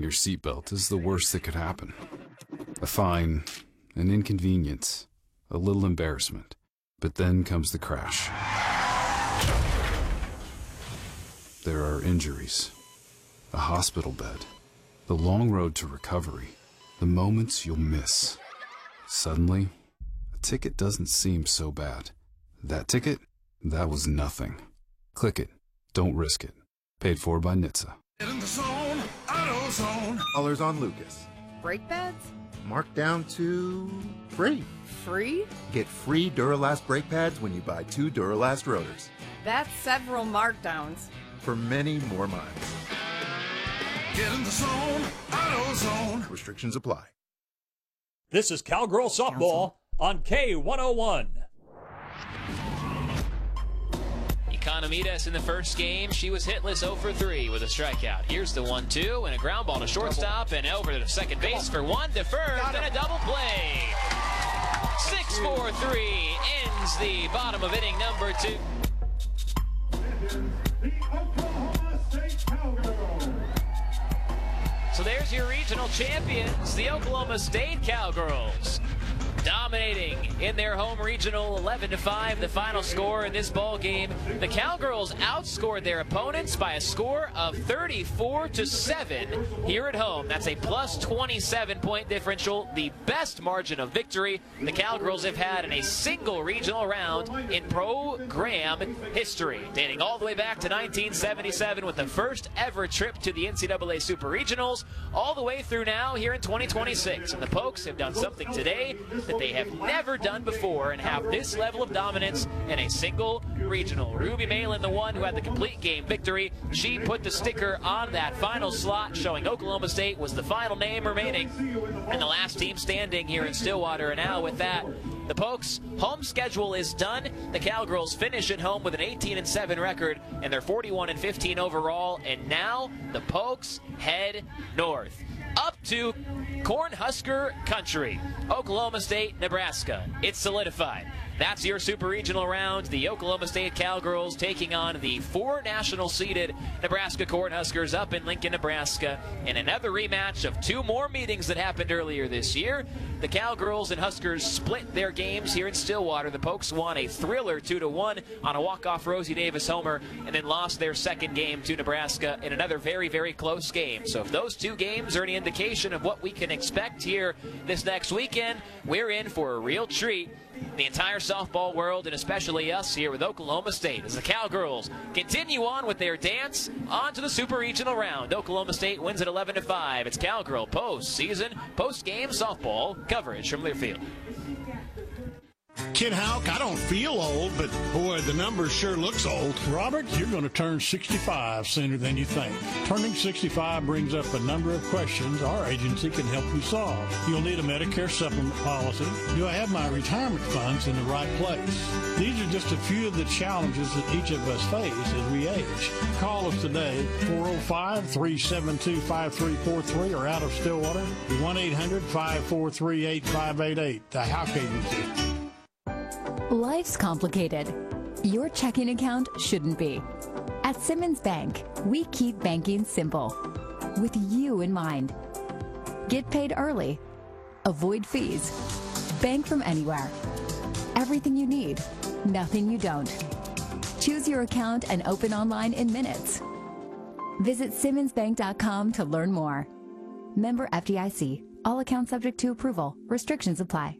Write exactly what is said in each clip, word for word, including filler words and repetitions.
wearing your seatbelt is the worst that could happen. A fine, an inconvenience, a little embarrassment. But then comes the crash. There are injuries, a hospital bed, the long road to recovery, the moments you'll miss. Suddenly, a ticket doesn't seem so bad. That ticket? That was nothing. Click it. Don't risk it. Paid for by N H T S A. In the zone, AutoZone. Dollars on Lucas. Brake pads? Marked down to free. Free? Get free Duralast brake pads when you buy two Duralast rotors. That's several markdowns. For many more miles. Get in the zone, AutoZone. Restrictions apply. This is Cowgirl Softball on K one oh one. Economides in the first game, she was hitless zero for three with a strikeout. Here's the one two and a ground ball to shortstop and over to second base for one, deferred, then a double play. six four three ends the bottom of inning number two. So there's your regional champions, the Oklahoma State Cowgirls. Dominating in their home regional, eleven to five, the final score in this ball game. The Cowgirls outscored their opponents by a score of thirty-four to seven here at home. That's a plus twenty-seven point differential, the best margin of victory the Cowgirls have had in a single regional round in program history, dating all the way back to nineteen seventy-seven with the first ever trip to the N C double A Super Regionals, all the way through now here in twenty twenty-six. And the Pokes have done something today that they have never done before and have this level of dominance in a single regional. Ruby Malin, the one who had the complete game victory, she put the sticker on that final slot showing Oklahoma State was the final name remaining and the last team standing here in Stillwater. And now with that, the Pokes' home schedule is done. The Cowgirls finish at home with an eighteen and seven record, and they're forty-one and fifteen overall. And now the Pokes head north, up to Cornhusker country, Oklahoma State, Nebraska. It's solidified. That's your super regional round. The Oklahoma State Cowgirls taking on the four national seeded Nebraska Cornhuskers up in Lincoln, Nebraska, in another rematch of two more meetings that happened earlier this year. The Cowgirls and Huskers split their games here in Stillwater. The Pokes won a thriller two to one on a walk-off Rosie Davis homer and then lost their second game to Nebraska in another very, very close game. So if those two games are any indication of what we can expect here this next weekend, we're in for a real treat. The entire softball world, and especially us here with Oklahoma State, as the Cowgirls continue on with their dance on to the Super Regional round. Oklahoma State wins at eleven to five. It's Cowgirl post-season, post-game softball coverage from Learfield. Ken Houck, I don't feel old, but boy, the numbers sure looks old. Robert, you're going to turn sixty-five sooner than you think. Turning sixty-five brings up a number of questions our agency can help you solve. You'll need a Medicare supplement policy. Do I have my retirement funds in the right place? These are just a few of the challenges that each of us face as we age. Call us today, four oh five, three seven two, five three four three, or out of Stillwater, one eight hundred, five four three, eight five eight eight, the Houck Agency. Life's complicated. Your checking account shouldn't be. At Simmons Bank, we keep banking simple, with you in mind. Get paid early. Avoid fees. Bank from anywhere. Everything you need, nothing you don't. Choose your account and open online in minutes. Visit simmons bank dot com to learn more. Member F D I C. All accounts subject to approval. Restrictions apply.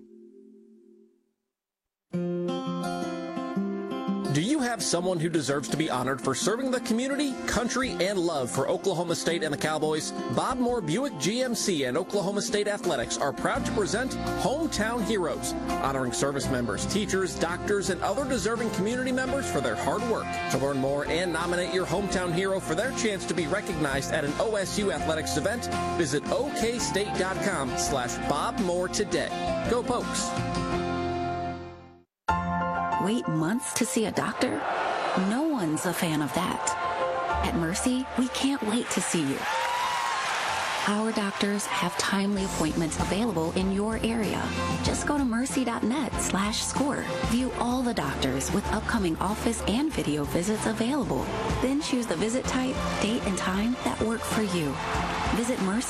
Do you have someone who deserves to be honored for serving the community, country, and love for Oklahoma State and the Cowboys? Bob Moore Buick G M C and Oklahoma State Athletics are proud to present Hometown Heroes, honoring service members, teachers, doctors, and other deserving community members for their hard work. To learn more and nominate your hometown hero for their chance to be recognized at an O S U athletics event, visit okstate.com slash Bob Moore today. Go Pokes! Wait months to see a doctor? No one's a fan of that. At Mercy, we can't wait to see you. Our doctors have timely appointments available in your area. Just go to mercy.net slash score. View all the doctors with upcoming office and video visits available. Then choose the visit type, date, and time that work for you. Visit Mercy.